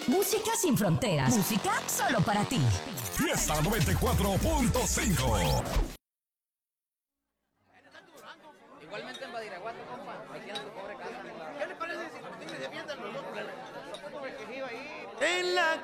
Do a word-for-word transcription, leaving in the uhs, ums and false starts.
Música sin fronteras. Música solo para ti. Fiesta noventa y cuatro punto cinco.